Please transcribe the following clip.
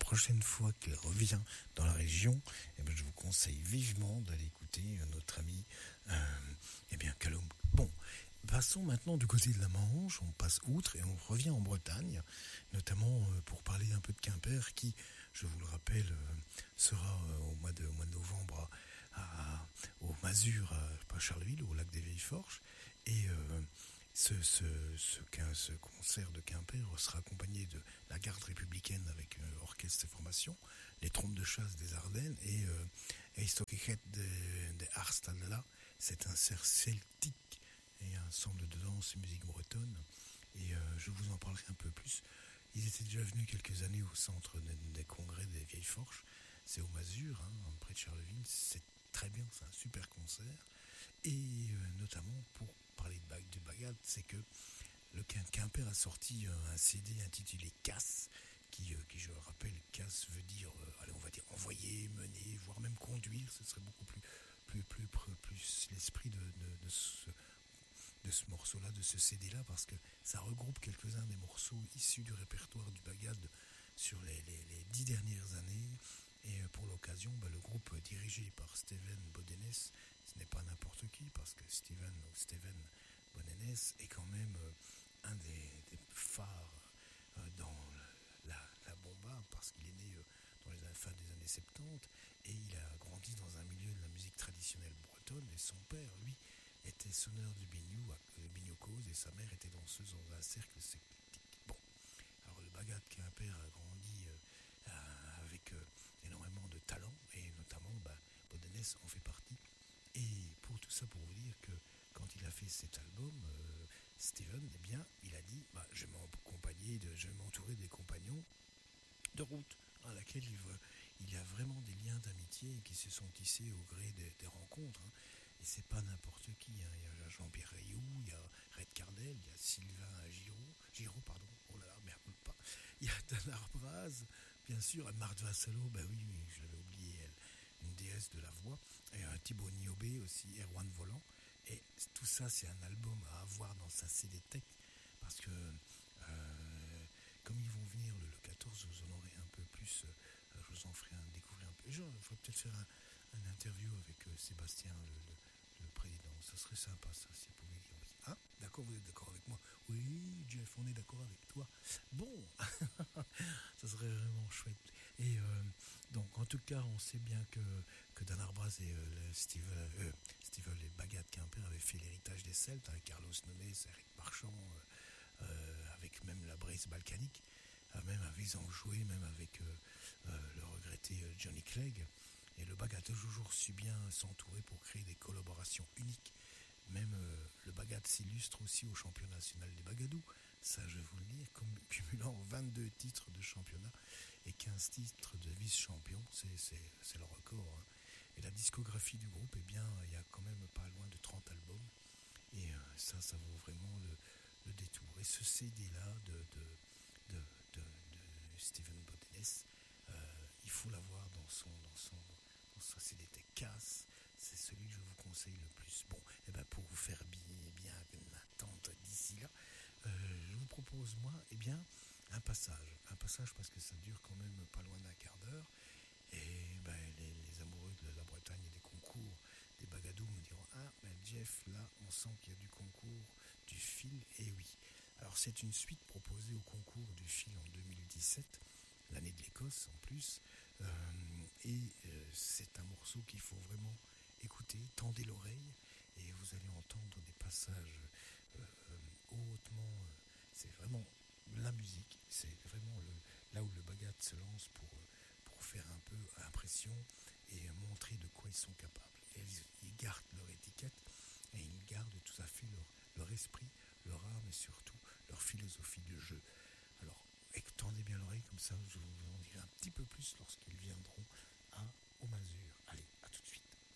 prochaine fois qu'il revient dans la région, eh bien, je vous conseille vivement d'aller écouter notre ami Calom. Bon, passons maintenant du côté de la Manche, on passe outre et on revient en Bretagne, notamment pour parler un peu de Quimper qui, je vous le rappelle, sera au mois de novembre au Mazur, à Charleville, au lac des Vieilles Forges. Et ce concert de Quimper sera accompagné de la garde républicaine avec orchestre et formation, les trompes de chasse des Ardennes et Stockhet de Arstadala. C'est un cerf celtique et un ensemble de danse et musique bretonne. Et je vous en parlerai un peu plus. Ils étaient déjà venus quelques années au centre des congrès des Vieilles Forges. C'est au Mazur, près de Charleville. C'est très bien, c'est un super concert. Et notamment pour parler du bagad, c'est que le Quimper a sorti un CD intitulé Casse, qui je le rappelle, Casse veut dire, on va dire envoyer, mener, voire même conduire. Ce serait beaucoup plus l'esprit de ce morceau-là, de ce CD-là, parce que ça regroupe quelques-uns des morceaux issus du répertoire du bagad sur les 10 dernières années. Et pour l'occasion, le groupe dirigé par Steven Bodenes, ce n'est pas n'importe qui, parce que Steven Bodenes est quand même un des phares dans la bomba, parce qu'il est né dans les fin des années 70, et il a grandi dans un milieu de la musique traditionnelle bretonne, et son père, lui, était sonneur du biniou cause, et sa mère était danseuse dans un cercle celtique. Bon, alors le bagad Quimper a grandi avec énormément de talent, et notamment Bodenes en fait partie. Et pour tout ça, pour vous dire que quand il a fait cet album, Steven, eh bien, il a dit, je vais m'entourer des compagnons de route, à laquelle il y a vraiment des liens d'amitié qui se sont tissés au gré des rencontres. Et c'est pas n'importe qui. Il y a Jean-Pierre Rayou, il y a Red Cardel, il y a Sylvain Giraud, pardon. Oh là là, merde pas. Il y a Danar Braz, bien sûr, Marthe Vassalo, oui, je l'avais oublié, elle, une déesse de la voix. Et Thibaut Niobé aussi, Erwan Volant. Et tout ça, c'est un album à avoir dans sa CD Tech, parce que comme ils vont venir le 14, vous en aurez un peu plus, je vous en ferai découvrir un peu. Il faudrait peut-être faire un interview avec Sébastien, le président. Ça serait sympa, ça, si vous pouvez dire oui. Ah, d'accord, vous êtes d'accord avec moi? Oui, Jeff, on est d'accord avec toi. Bon, ça serait vraiment chouette. Et donc, en tout cas, on sait bien que Dan Arbraz et Steve et Bagad Quimper avaient fait l'héritage des Celtes, avec Carlos Nones, Eric Marchand, avec même la Brace balkanique, même ils ont joué, même avec le regretté Johnny Clegg. Et le bagad a toujours su bien s'entourer pour créer des collaborations uniques. Même le bagad s'illustre aussi au championnat national des bagadous. Ça, je vais vous le dire, cumulant 22 titres de championnat et 15 titres de vice-champion. C'est le record. Et la discographie du groupe, il y a quand même pas loin de 30 albums. Et ça vaut vraiment le détour. Et ce CD-là de Steven Bodenes, il faut l'avoir dans sa CD Casse. C'est celui que je vous conseille le plus. Bon, pour vous faire bien une attente d'ici là, je vous propose, moi, un passage parce que ça dure quand même pas loin d'un quart d'heure. Et les amoureux de la Bretagne et des concours des bagadous me diront, Jeff, là on sent qu'il y a du concours du fil. Et oui, alors c'est une suite proposée au concours du fil en 2017, l'année de l'Écosse en plus. C'est un morceau qu'il faut vraiment écouter, tendez l'oreille et vous allez entendre des passages hautement, c'est vraiment la musique, c'est vraiment là où le bagad se lance pour faire un peu impression et montrer de quoi ils sont capables. Et ils gardent leur étiquette et ils gardent tout à fait leur esprit, leur âme et surtout leur philosophie de jeu. Alors, tendez bien l'oreille, comme ça je vous en dirai un petit peu plus lorsqu'ils viendront au Mazur. Allez.